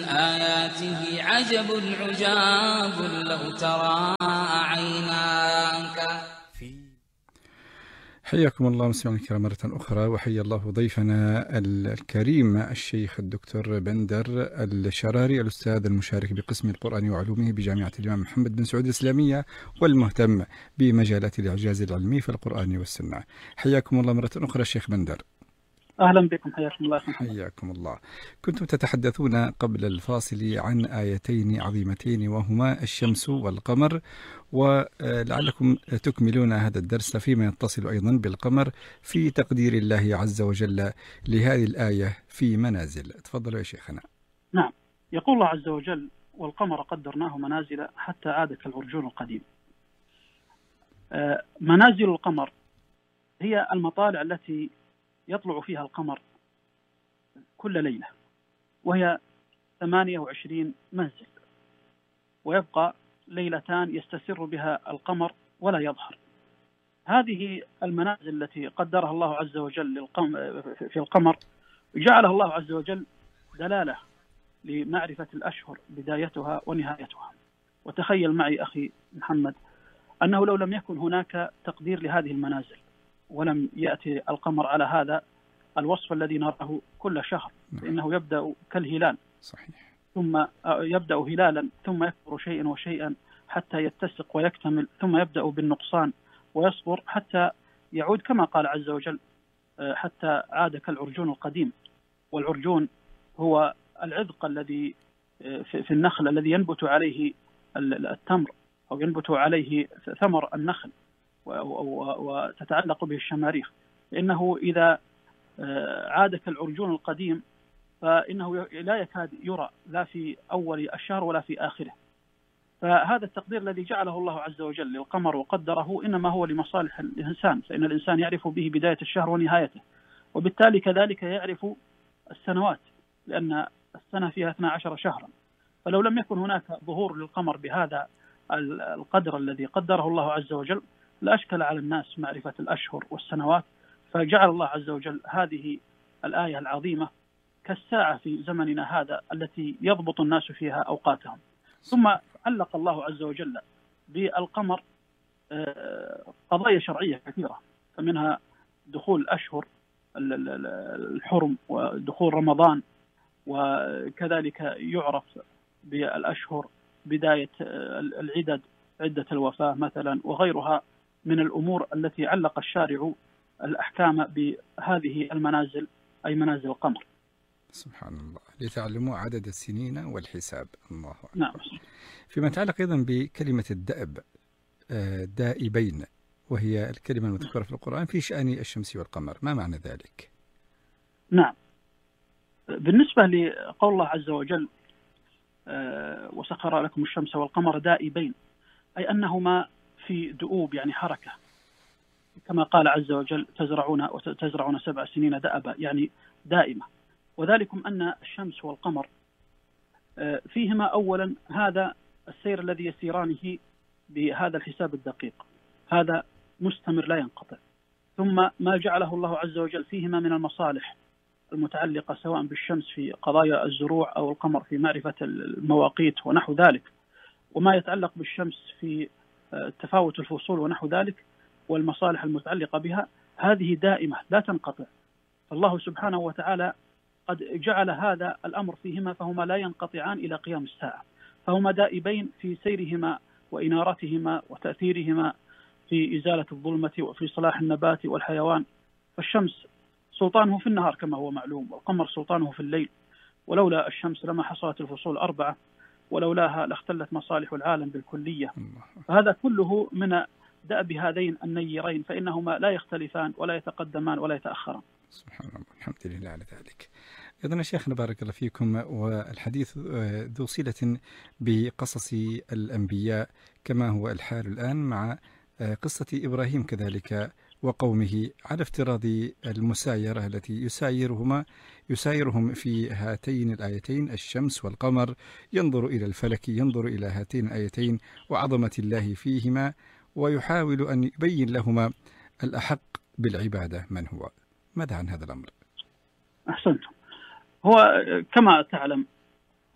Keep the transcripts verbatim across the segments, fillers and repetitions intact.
آياته عجب عجاب لو ترى عيناك. حياكم الله مستمعينا الكرام مرة أخرى، وحيا الله ضيفنا الكريم الشيخ الدكتور بندر الشراري، الأستاذ المشارك بقسم القرآن وعلومه بجامعة الإمام محمد بن سعود الإسلامية، والمهتم بمجالات الإعجاز العلمي في القرآن والسنة. حياكم الله مرة أخرى الشيخ بندر. أهلا بكم، حياكم الله. حياكم الله. كنتم تتحدثون قبل الفاصل عن آيتين عظيمتين وهما الشمس والقمر، ولعلكم تكملون هذا الدرس فيما يتصل أيضا بالقمر في تقدير الله عز وجل لهذه الآية في منازل. تفضلوا يا شيخنا. نعم، يقول الله عز وجل: والقمر قدرناه منازل حتى عاد كالعرجون القديم. منازل القمر هي المطالع التي يطلع فيها القمر كل ليلة، وهي ثمانية وعشرين منزل، ويبقى ليلتان يستسر بها القمر ولا يظهر. هذه المنازل التي قدرها الله عز وجل في القمر جعلها الله عز وجل دلالة لمعرفة الأشهر بدايتها ونهايتها. وتخيل معي أخي محمد أنه لو لم يكن هناك تقدير لهذه المنازل ولم يأتي القمر على هذا الوصف الذي نراه كل شهر، فإنه يبدأ كالهلال. صحيح. ثم يبدأ هلالا ثم يكبر شيئا وشيئا حتى يتسق ويكتمل، ثم يبدأ بالنقصان ويصبر حتى يعود كما قال عز وجل: حتى عاد كالعرجون القديم. والعرجون هو العذق الذي في النخل الذي ينبت عليه التمر أو ينبت عليه ثمر النخل وتتعلق به الشماريخ. إنه إذا عاد كالعرجون القديم فإنه لا يكاد يرى لا في أول الشهر ولا في آخره. فهذا التقدير الذي جعله الله عز وجل للقمر وقدره إنما هو لمصالح الإنسان، فإن الإنسان يعرف به بداية الشهر ونهايته، وبالتالي كذلك يعرف السنوات، لأن السنة فيها اثنا عشر شهرا. فلو لم يكن هناك ظهور للقمر بهذا القدر الذي قدره الله عز وجل لأشكل على الناس معرفة الأشهر والسنوات. فجعل الله عز وجل هذه الآية العظيمة كالساعة في زمننا هذا التي يضبط الناس فيها أوقاتهم. ثم علق الله عز وجل بالقمر قضايا شرعية كثيرة، فمنها دخول أشهر الحرم ودخول رمضان، وكذلك يعرف بالأشهر بداية العدد، عدة الوفاة مثلا، وغيرها من الأمور التي علق الشارع الأحكام بهذه المنازل، أي منازل القمر. سبحان الله، لتعلموا عدد السنين والحساب. الله أكبر. نعم. فيما يتعلق أيضا بكلمة الدأب، دائبين، وهي الكلمة المذكورة في القرآن في شأن الشمس والقمر، ما معنى ذلك؟ نعم، بالنسبة لقول الله عز وجل: وسخر لكم الشمس والقمر دائبين، أي أنهما في دؤوب، يعني حركة، كما قال عز وجل: تزرعون وتزرعون سبع سنين دأبا، يعني دائمة. وذلكم أن الشمس والقمر فيهما أولا هذا السير الذي يسيرانه بهذا الحساب الدقيق، هذا مستمر لا ينقطع. ثم ما جعله الله عز وجل فيهما من المصالح المتعلقة سواء بالشمس في قضايا الزروع أو القمر في معرفة المواقيت ونحو ذلك، وما يتعلق بالشمس في تفاوت الفصول ونحو ذلك، والمصالح المتعلقة بها، هذه دائمة لا تنقطع. فالله سبحانه وتعالى قد جعل هذا الأمر فيهما فهما لا ينقطعان إلى قيام الساعة، فهما دائبين في سيرهما وإنارتهما وتأثيرهما في إزالة الظلمة وفي صلاح النبات والحيوان. فالشمس سلطانه في النهار كما هو معلوم، والقمر سلطانه في الليل، ولولا الشمس لما حصلت الفصول أربعة، ولولاها لاختلت مصالح العالم بالكلية. فهذا كله من دأب هذين النيرين، فإنهما لا يختلفان ولا يتقدمان ولا يتأخران. سبحان الله، الحمد لله على ذلك. أيضا يا شيخنا بارك الله فيكم، والحديث ذو صلة بقصص الأنبياء كما هو الحال الآن مع قصة إبراهيم كذلك وقومه، على افتراض المسايرة التي يسايرهما يسايرهم في هاتين الآيتين الشمس والقمر، ينظر إلى الفلك، ينظر إلى هاتين الآيتين وعظمة الله فيهما، ويحاول أن يبين لهما الأحق بالعبادة من هو. ماذا عن هذا الأمر؟ أحسنتم. هو كما تعلم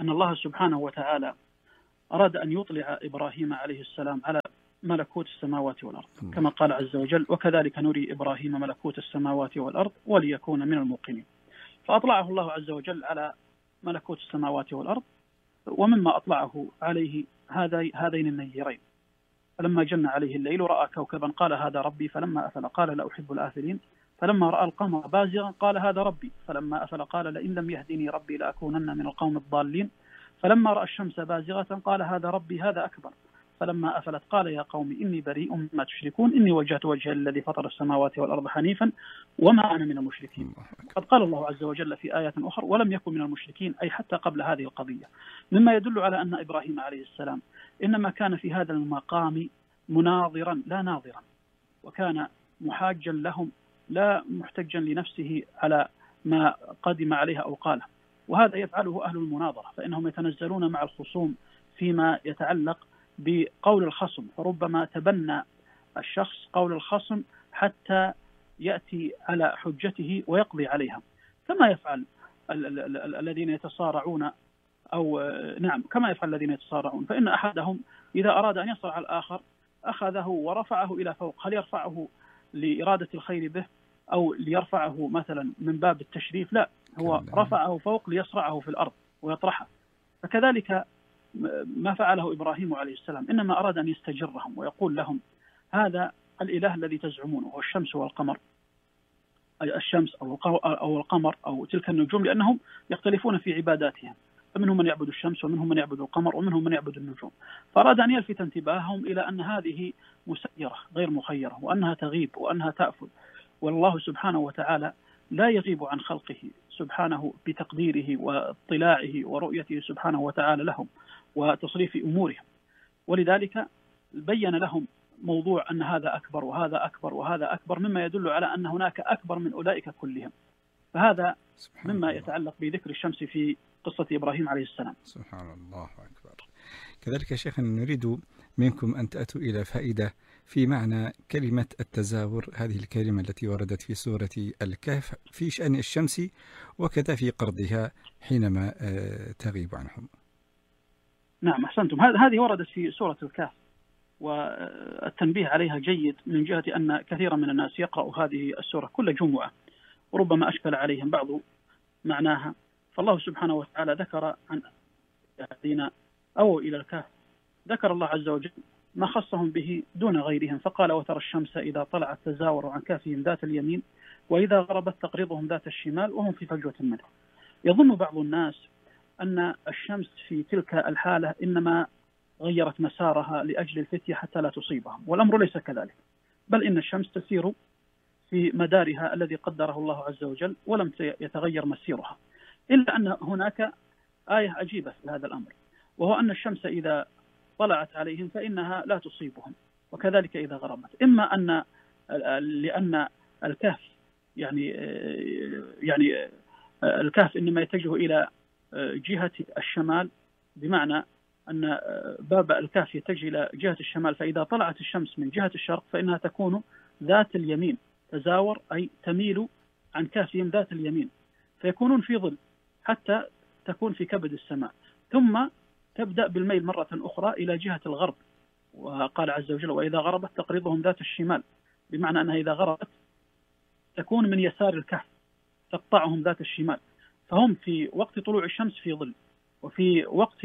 أن الله سبحانه وتعالى أراد أن يطلع إبراهيم عليه السلام على ملكوت السماوات والأرض، كما قال عز وجل: وكذلك نري إبراهيم ملكوت السماوات والأرض وليكون من الموقنين. فأطلعه الله عز وجل على ملكوت السماوات والأرض، ومما أطلعه عليه هذين النيرين. فلما جن عليه الليل رأى كوكبا قال هذا ربي، فلما أفل قال لا أحب الآفلين، فلما رأى القمر بازغا قال هذا ربي، فلما أفل قال لئن لم يهدني ربي لأكونن من القوم الضالين، فلما رأى الشمس بازغة قال هذا ربي هذا أكبر، فلما أفلت قال يا قوم إني بريء مما تشركون إني وجهت وجهي الذي فطر السماوات والأرض حنيفا وما أنا من المشركين. قد قال الله عز وجل في آية أخرى: ولم يكن من المشركين، أي حتى قبل هذه القضية، مما يدل على أن إبراهيم عليه السلام إنما كان في هذا المقام مناظرا لا ناظرا، وكان محاجا لهم لا محتجا لنفسه على ما قدم عليها أو قاله. وهذا يفعله أهل المناظرة، فإنهم يتنزلون مع الخصوم فيما يتعلق بقول الخصم، فربما تبنى الشخص قول الخصم حتى يأتي على حجته ويقضي عليها، كما يفعل الذين يتصارعون أو نعم كما يفعل الذين يتصارعون. فإن أحدهم إذا أراد أن يصرع الآخر أخذه ورفعه إلى فوق، هل يرفعه لإرادة الخير به أو ليرفعه مثلا من باب التشريف؟ لا، هو رفعه فوق ليصرعه في الأرض ويطرحه. فكذلك ما فعله إبراهيم عليه السلام، إنما أراد أن يستجرهم ويقول لهم: هذا الإله الذي تزعمونه هو الشمس والقمر، الشمس أو القمر أو تلك النجوم، لأنهم يختلفون في عباداتهم، فمنهم من يعبد الشمس ومنهم من يعبد القمر ومنهم من يعبد النجوم. فأراد أن يلفت انتباههم إلى أن هذه مسيرة غير مخيرة، وأنها تغيب وأنها تأفل، والله سبحانه وتعالى لا يغيب عن خلقه سبحانه بتقديره واطلاعه ورؤيته سبحانه وتعالى لهم وتصريف أمورهم. ولذلك بين لهم موضوع أن هذا أكبر وهذا أكبر وهذا أكبر، مما يدل على أن هناك أكبر من أولئك كلهم. فهذا مما يتعلق بذكر الشمس في قصة إبراهيم عليه السلام. سبحان الله أكبر. كذلك يا شيخنا نريد منكم أن تأتوا إلى فائدة في معنى كلمة التزاور، هذه الكلمة التي وردت في سورة الكهف في شأن الشمس وكذا في قرضها حينما تغيب عنهم. نعم أحسنتم، هذه وردت في سورة الكهف، والتنبيه عليها جيد من جهة أن كثيرا من الناس يقرأ هذه السورة كل جمعة وربما أشكل عليهم بعض معناها. فالله سبحانه وتعالى ذكر عن الذين أووا إلى الكهف، ذكر الله عز وجل ما خصهم به دون غيرهم، فقال: وترى الشمس إذا طلعت تزاور عن كهفهم ذات اليمين وإذا غربت تقرضهم ذات الشمال وهم في فجوة منه. يظن بعض الناس أن الشمس في تلك الحالة إنما غيرت مسارها لأجل الفتية حتى لا تصيبهم، والأمر ليس كذلك، بل إن الشمس تسير في مدارها الذي قدره الله عز وجل ولم يتغير مسيرها، إلا أن هناك آية عجيبة في هذا الأمر، وهو أن الشمس إذا طلعت عليهم فإنها لا تصيبهم، وكذلك إذا غربت، إما أن لأن الكهف يعني يعني الكهف إنما يتجه إلى جهة الشمال، بمعنى أن باب الكهف يتجه إلى جهة الشمال، فإذا طلعت الشمس من جهة الشرق فإنها تكون ذات اليمين، تزاور أي تميل عن كهفهم ذات اليمين، فيكونون في ظل حتى تكون في كبد السماء، ثم تبدأ بالميل مرة أخرى إلى جهة الغرب. وقال عز وجل: وإذا غربت تقرضهم ذات الشمال، بمعنى أنها إذا غربت تكون من يسار الكهف تقطعهم ذات الشمال، فهم في وقت طلوع الشمس في ظل، وفي وقت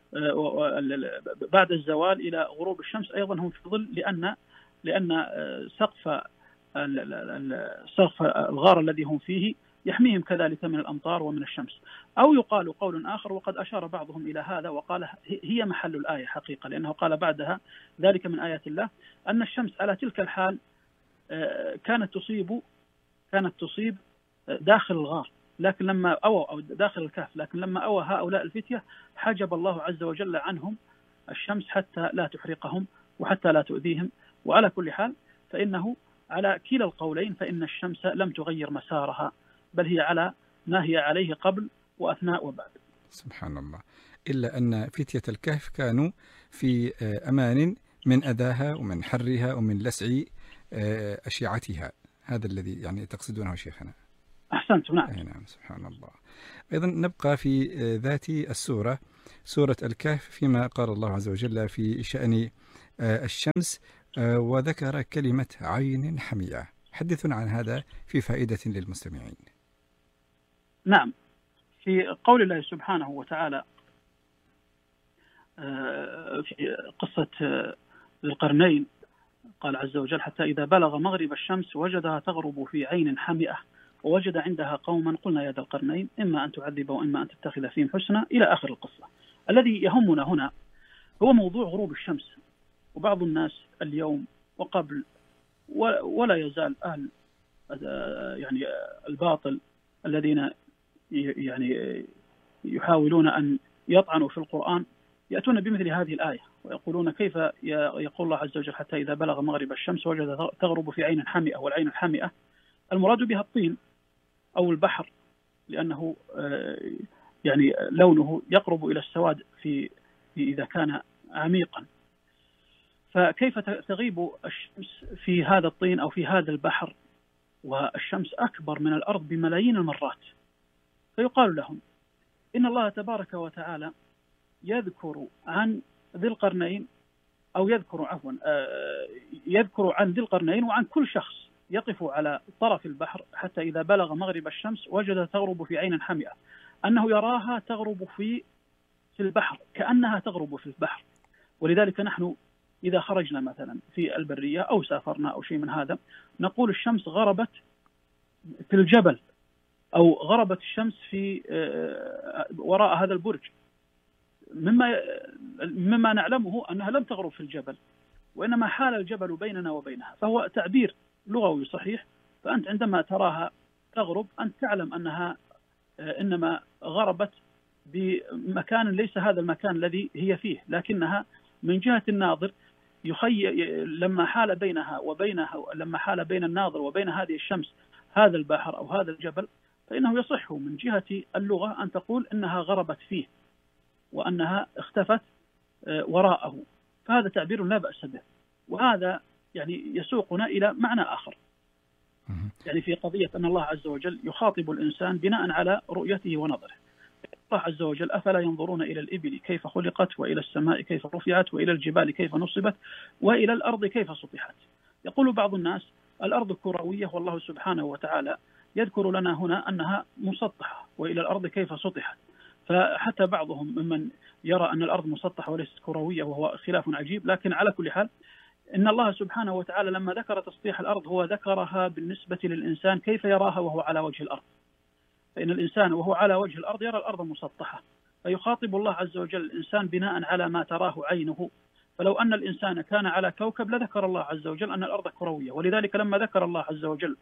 بعد الزوال إلى غروب الشمس أيضا هم في ظل، لأن لأن سقف سقف الغار الذي هم فيه يحميهم كذلك من الأمطار ومن الشمس. أو يقال قول آخر، وقد أشار بعضهم إلى هذا وقال هي محل الآية حقيقة، لأنه قال بعدها: ذلك من آيات الله، أن الشمس على تلك الحال كانت تصيب كانت تصيب داخل الغار، لكن لما أوى أو داخل الكهف، لكن لما أوى هؤلاء الفتية حجب الله عز وجل عنهم الشمس حتى لا تحرقهم وحتى لا تؤذيهم. وعلى كل حال فإنه على كلا القولين فإن الشمس لم تغير مسارها، بل هي على ما هي عليه قبل وأثناء وبعد. سبحان الله. إلا أن فتية الكهف كانوا في أمان من أذاها ومن حرها ومن لسع أشعتها، هذا الذي يعني تقصدونه شيخنا. أحسنت. نعم. أي نعم، سبحان الله. أيضا نبقى في ذات السورة، سورة الكهف، فيما قال الله عز وجل في شأن الشمس وذكر كلمة عين حمية. حدثنا عن هذا في فائدة للمستمعين. نعم، في قول الله سبحانه وتعالى في قصة ذي القرنين، قال عز وجل: حتى إذا بلغ مغرب الشمس وجدها تغرب في عين حمئة ووجد عندها قوما قلنا يا ذا القرنين إما أن تعذب وإما أن تتخذ فيهم حسنا، إلى آخر القصة. الذي يهمنا هنا هو موضوع غروب الشمس. وبعض الناس اليوم وقبل ولا يزال أهل يعني الباطل الذين يعني يحاولون أن يطعنوا في القرآن يأتون بمثل هذه الآية ويقولون كيف يقول الله عز وجل: حتى إذا بلغ مغرب الشمس وجد تغرب في عين حمئة. والعين الحمئة المراد بها الطين أو البحر، لأنه يعني لونه يقرب إلى السواد في إذا كان عميقا. فكيف تغيب الشمس في هذا الطين أو في هذا البحر والشمس أكبر من الأرض بملايين المرات؟ فيقال لهم إن الله تبارك وتعالى يذكر عن ذي القرنين أو يذكر عفوا يذكر عن ذي القرنين وعن كل شخص يقف على طرف البحر حتى إذا بلغ مغرب الشمس وجد تغرب في عين حمئة، أنه يراها تغرب في في البحر كأنها تغرب في البحر. ولذلك نحن إذا خرجنا مثلا في البرية أو سافرنا أو شيء من هذا نقول الشمس غربت في الجبل أو غربت الشمس في وراء هذا البرج، مما مما نعلمه أنها لم تغرب في الجبل وإنما حال الجبل بيننا وبينها، فهو تعبير لغوي صحيح. فأنت عندما تراها تغرب أنت تعلم أنها إنما غربت بمكان ليس هذا المكان الذي هي فيه، لكنها من جهة الناظر يخي لما حال بينها وبينها لما حال بين الناظر وبين هذه الشمس هذا البحر أو هذا الجبل، فإنه يصح من جهة اللغة أن تقول إنها غربت فيه وأنها اختفت وراءه. فهذا تعبير لا بأس به، وهذا يعني يسوقنا إلى معنى آخر، يعني في قضية أن الله عز وجل يخاطب الإنسان بناء على رؤيته ونظره. الله عز وجل: أفلا ينظرون إلى الإبل كيف خلقت وإلى السماء كيف رفعت وإلى الجبال كيف نصبت وإلى الأرض كيف سطحت. يقول بعض الناس الأرض كروية، والله سبحانه وتعالى يذكر لنا هنا أنها مسطحة، وإلى الأرض كيف سطحت. فحتى بعضهم ممن يرى أن الأرض مسطحة وليست كروية، وهو خلاف عجيب. لكن على كل حال إن الله سبحانه وتعالى لما ذكر تسطيح الأرض هو ذكرها بالنسبة للإنسان كيف يراها وهو على وجه الأرض، فإن الإنسان وهو على وجه الأرض يرى الأرض مسطحة، فيخاطب الله عز وجل الإنسان بناء على ما تراه عينه. فلو أن الإنسان كان على كوكب لذكر الله عز وجل أن الأرض كروية. ولذلك لما ذكر الله عز وجل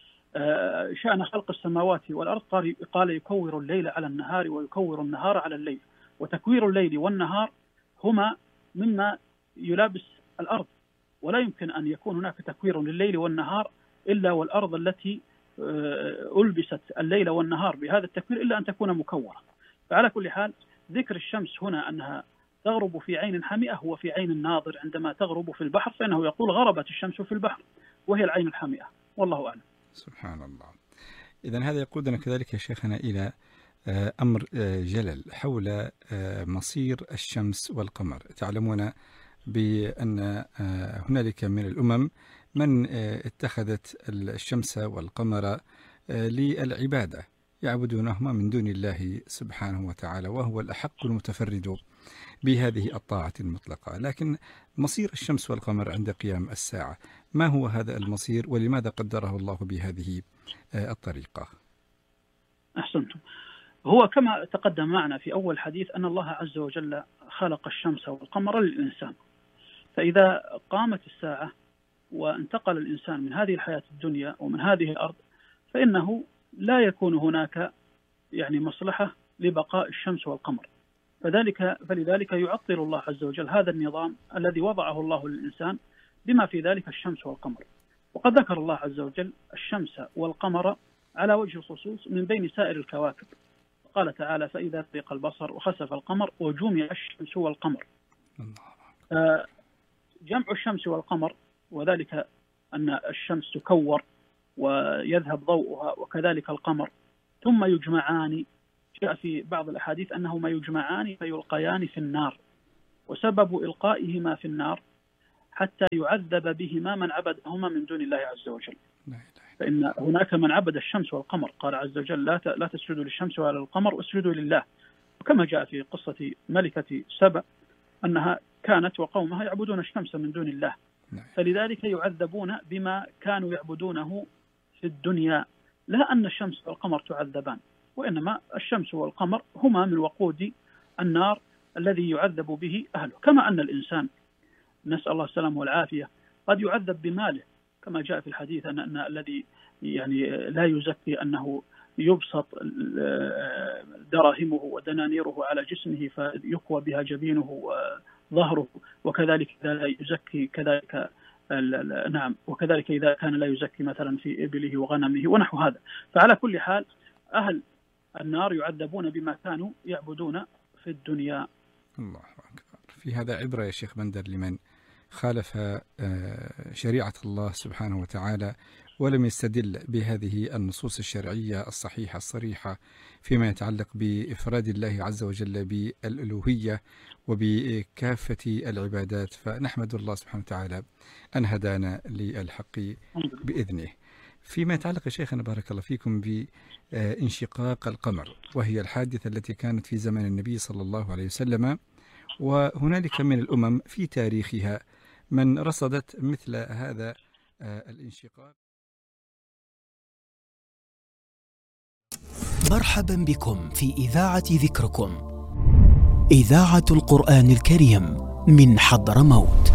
شأن خلق السماوات والأرض قال يكور الليل على النهار ويكور النهار على الليل، وتكوير الليل والنهار هما مما يلابس الأرض، ولا يمكن أن يكون هناك تكوير لليل والنهار إلا والأرض التي ألبست الليل والنهار بهذا التكوير إلا أن تكون مكورة. فعلى كل حال ذكر الشمس هنا أنها تغرب في عين حمئة هو في عين الناظر عندما تغرب في البحر، فإنه يقول غربت الشمس في البحر وهي العين الحمئة، والله أعلم. سبحان الله. إذن هذا يقودنا كذلك يا شيخنا إلى أمر جلل حول مصير الشمس والقمر. تعلمون بأن هنالك من الأمم من اتخذت الشمس والقمر للعبادة، يعبدونهما من دون الله سبحانه وتعالى، وهو الأحق المتفرد بهذه الطاعة المطلقة. لكن مصير الشمس والقمر عند قيام الساعة، ما هو هذا المصير ولماذا قدره الله بهذه الطريقة؟ أحسنتم. هو كما تقدم معنا في أول حديث أن الله عز وجل خلق الشمس والقمر للإنسان، فإذا قامت الساعة وانتقل الإنسان من هذه الحياة الدنيا ومن هذه الأرض فإنه لا يكون هناك يعني مصلحة لبقاء الشمس والقمر، فذلك فلذلك يعطل الله عز وجل هذا النظام الذي وضعه الله للإنسان بما في ذلك الشمس والقمر. وقد ذكر الله عز وجل الشمس والقمر على وجه الخصوص من بين سائر الكواكب، قال تعالى: فإذا برق البصر وخسف القمر وجمع الشمس والقمر. جمع الشمس والقمر وذلك أن الشمس تكور ويذهب ضوءها، وكذلك القمر، ثم يجمعان. جاء في بعض الأحاديث أنهما يجمعان فيلقيان في النار، وسبب إلقائهما في النار حتى يعذب بهما من عبدهما من دون الله عز وجل. فإن هناك من عبد الشمس والقمر، قال عز وجل لا لا تسجدوا للشمس ولا للقمر واسجدوا لله. وكما جاء في قصة ملكة سبأ أنها كانت وقومها يعبدون الشمس من دون الله، فلذلك يعذبون بما كانوا يعبدونه في الدنيا، لا أن الشمس والقمر تعذبان، وإنما الشمس والقمر هما من وقود النار الذي يعذب به أهله. كما أن الإنسان، نسأل الله السلامة والعافية، قد يعذب بماله، كما جاء في الحديث أن, أن الذي يعني لا يزكي أنه يبسط دراهمه ودنانيره على جسمه فيقوى بها جبينه وظهره، وكذلك إذا لا يزكي كذلك نعم، وكذلك إذا كان لا يزكي مثلا في إبله وغنمه ونحو هذا. فعلى كل حال أهل النار يعذبون بما كانوا يعبدون في الدنيا. الله أكبر. في هذا عبرة يا شيخ بندر لمن خالف شريعة الله سبحانه وتعالى ولم يستدل بهذه النصوص الشرعية الصحيحة الصريحة فيما يتعلق بإفراد الله عز وجل بالألوهية وبكافة العبادات. فنحمد الله سبحانه وتعالى أن هدانا للحق بإذنه. فيما يتعلق يا شيخنا بارك الله فيكم بانشقاق القمر، وهي الحادثة التي كانت في زمن النبي صلى الله عليه وسلم، وهنالك من الأمم في تاريخها من رصدت مثل هذا الانشقاق. مرحبا بكم في إذاعة ذكركم، إذاعة القرآن الكريم من حضرموت.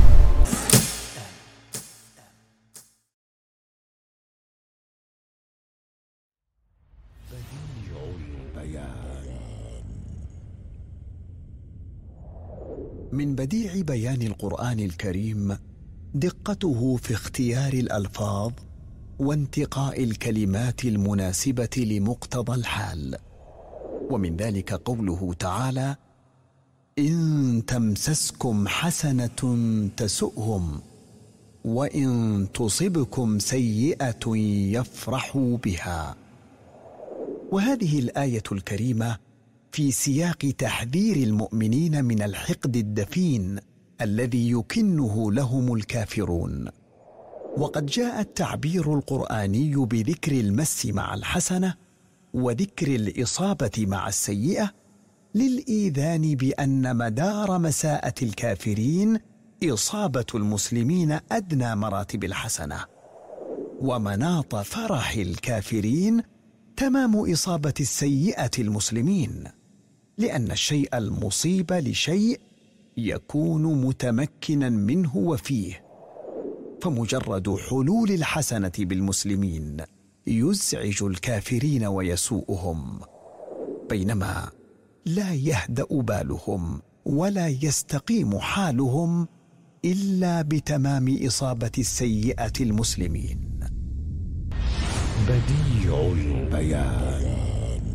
من بديع بيان القرآن الكريم دقته في اختيار الألفاظ وانتقاء الكلمات المناسبة لمقتضى الحال. ومن ذلك قوله تعالى: إن تمسسكم حسنة تسؤهم وإن تصبكم سيئة يفرحوا بها. وهذه الآية الكريمة في سياق تحذير المؤمنين من الحقد الدفين الذي يكنه لهم الكافرون. وقد جاء التعبير القرآني بذكر المس مع الحسنة وذكر الإصابة مع السيئة للإيذان بأن مدار مساءة الكافرين إصابة المسلمين أدنى مراتب الحسنة، ومناط فرح الكافرين تمام إصابة السيئة المسلمين، لأن الشيء المصيب لشيء يكون متمكنا منه وفيه، فمجرد حلول الحسنة بالمسلمين يزعج الكافرين ويسوءهم، بينما لا يهدأ بالهم ولا يستقيم حالهم إلا بتمام إصابة السيئة المسلمين. بديع البيان.